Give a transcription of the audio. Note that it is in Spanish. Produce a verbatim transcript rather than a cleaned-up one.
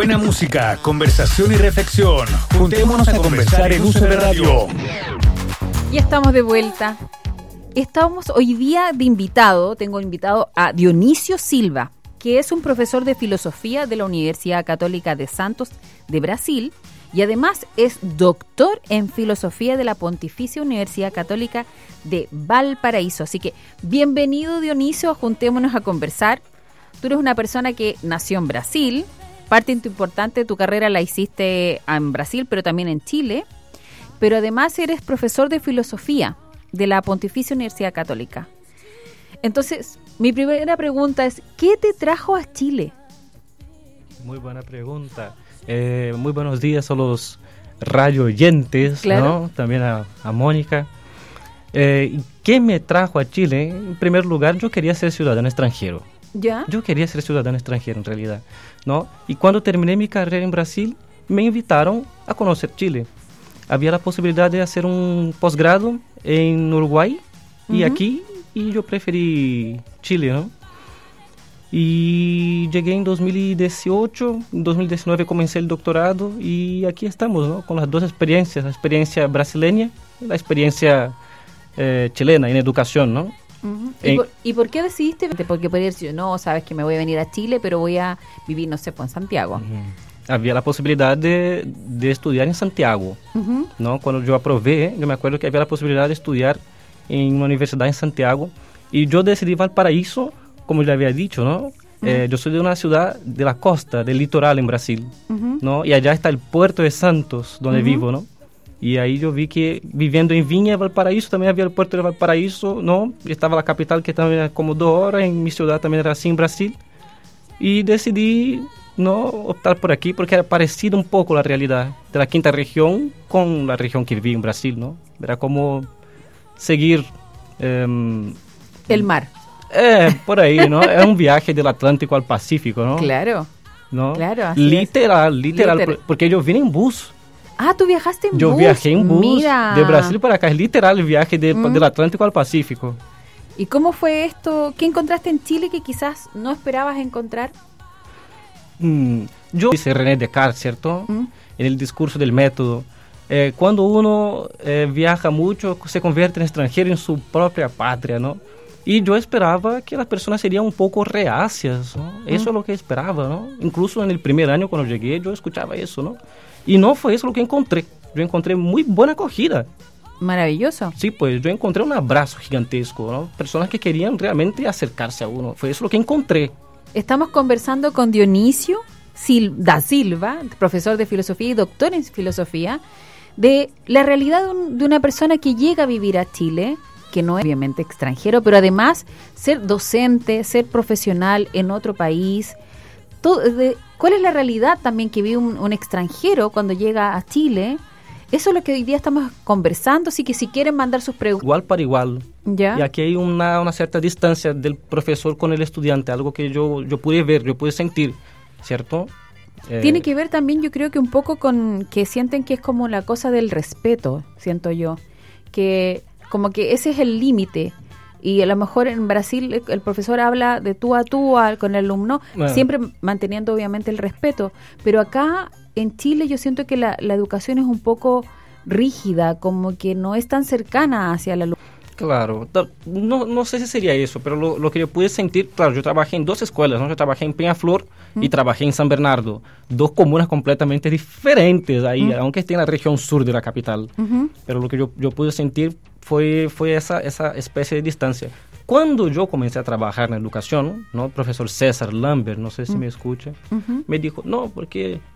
Buena música, conversación y reflexión. Juntémonos a conversar en U C B Radio. Ya estamos de vuelta. Estamos hoy día de invitado, tengo invitado a Dionisio Silva, que es un profesor de filosofía de la Universidad Católica de Santos de Brasil y además es doctor en filosofía de la Pontificia Universidad Católica de Valparaíso. Así que bienvenido, Dionisio, juntémonos a conversar. Tú eres una persona que nació en Brasil, parte importante de tu carrera la hiciste en Brasil, pero también en Chile, pero además eres profesor de filosofía de la Pontificia Universidad Católica. Entonces, mi primera pregunta es, ¿qué te trajo a Chile? Muy buena pregunta. Eh, muy buenos días a los radio oyentes, claro. ¿No? También a, a Mónica. Eh, ¿Qué me trajo a Chile? En primer lugar, yo quería ser ciudadano extranjero. ¿Ya? Yo quería ser ciudadano extranjero en realidad, ¿no? Y cuando terminé mi carrera en Brasil, me invitaron a conocer Chile. Había la posibilidad de hacer un posgrado en Uruguay uh-huh. y aquí, y yo preferí Chile, ¿no? Y llegué en dos mil dieciocho, en dos mil diecinueve comencé el doctorado y aquí estamos, ¿no? Con las dos experiencias, la experiencia brasileña y la experiencia eh, chilena en educación, ¿no? Uh-huh. ¿Y, por, ¿Y por qué decidiste? Porque podrías decir, no, sabes que me voy a venir a Chile, pero voy a vivir, no sé, pues en Santiago. Uh-huh. Había la posibilidad de, de estudiar en Santiago, uh-huh. ¿no? Cuando yo aprobé, yo me acuerdo que había la posibilidad de estudiar en una universidad en Santiago y yo decidí Valparaíso, como ya había dicho, ¿no? Uh-huh. Eh, yo soy de una ciudad de la costa, del litoral en Brasil, uh-huh. ¿no? Y allá está el puerto de Santos, donde uh-huh. vivo, ¿no? Y ahí yo vi que viviendo en Viña, Valparaíso, también había el puerto de Valparaíso, ¿no? Y estaba la capital, que también era como dos horas, en mi ciudad también era así en Brasil. Y decidí, ¿no? optar por aquí porque era parecido un poco la realidad de la quinta región con la región que viví en Brasil, ¿no? Era como seguir... Eh, el mar. Eh, por ahí, ¿no? Era un viaje del Atlántico al Pacífico, ¿no? Claro, ¿no? claro. Así literal, es. literal, Literal, porque yo vine en bus. Ah, ¿tú viajaste en yo bus? Yo viajé en bus. Mira. De Brasil para acá, es literal el viaje de, mm. del Atlántico al Pacífico. ¿Y cómo fue esto? ¿Qué encontraste en Chile que quizás no esperabas encontrar? Mm, yo dice René Descartes, ¿cierto? Mm. En el discurso del método. Eh, cuando uno eh, viaja mucho, se convierte en extranjero en su propia patria, ¿no? Y yo esperaba que las personas serían un poco reacias, ¿no? Mm. Eso es lo que esperaba, ¿no? Incluso en el primer año cuando llegué, yo escuchaba eso, ¿no? Y no fue eso lo que encontré. Yo encontré muy buena acogida. Maravilloso. Sí, pues yo encontré un abrazo gigantesco, ¿no? Personas que querían realmente acercarse a uno. Fue eso lo que encontré. Estamos conversando con Dionisio Sil- da Silva, profesor de filosofía y doctor en filosofía, de la realidad de, un, de una persona que llega a vivir a Chile, que no es obviamente extranjero, pero además ser docente, ser profesional en otro país. Todo, de, ¿Cuál es la realidad también que vive un, un extranjero cuando llega a Chile? Eso es lo que hoy día estamos conversando, así que si quieren mandar sus preguntas. Igual para igual. ¿Ya? Y aquí hay una, una cierta distancia del profesor con el estudiante, algo que yo, yo pude ver, yo pude sentir, ¿cierto? Eh, Tiene que ver también, yo creo que un poco con que sienten que es como la cosa del respeto, siento yo, que como que ese es el límite. Y a lo mejor en Brasil el, el profesor habla de tú a tú al, con el alumno, bueno. siempre manteniendo obviamente el respeto. Pero acá en Chile yo siento que la, la educación es un poco rígida, como que no es tan cercana hacia el alumno. Claro, no, no sé si sería eso, pero lo, lo que yo pude sentir, claro, yo trabajé en dos escuelas, ¿no? Yo trabajé en Peñaflor ¿Mm? y trabajé en San Bernardo, dos comunas completamente diferentes ahí, ¿Mm? aunque esté en la región sur de la capital. Uh-huh. Pero lo que yo, yo pude sentir fue, fue esa, esa especie de distancia. Cuando yo comencé a trabajar en educación, ¿no? El profesor César Lambert, no sé si uh-huh. me escucha, uh-huh. me dijo, no, porque